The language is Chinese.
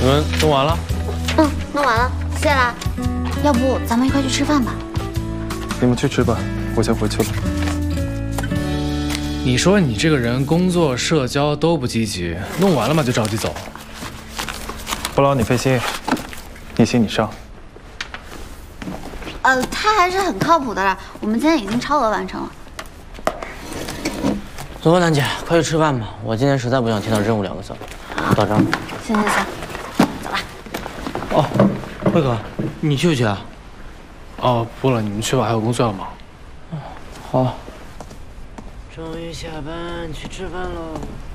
你们弄完了？ 嗯，弄完了，谢啦。要不咱们一块去吃饭吧？ 你们去吃吧，我先回去了。 你说你这个人工作、社交都不积极，弄完了嘛就着急走。 不劳你费心，你行你上。 他还是很靠谱的啦。我们今天已经超额完成了。 走吧，楠姐，快去吃饭吧。我今天实在不想听到任务2个字。到这儿。 行，走吧。 哦，辉哥，你去不去啊？ 哦，不了，你们去吧，还有工作要忙。 好。终于下班去吃饭喽。